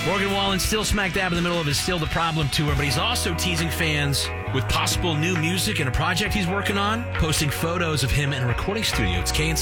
Morgan Wallen still smack dab in the middle of his Still the Problem tour, but he's also teasing fans with possible new music and a project he's working on, posting photos of him in a recording studio. It's KNC.